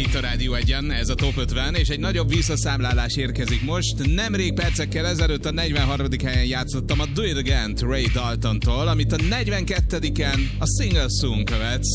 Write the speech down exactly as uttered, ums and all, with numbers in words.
Itt a Rádió Egyen, ez a Top ötven, és egy nagyobb visszaszámlálás érkezik most. Nemrég percekkel ezelőtt a negyvenharmadik helyen játszottam a Do It Again-t Ray Daltontól, amit a negyvenkettediken a Single Soon követ.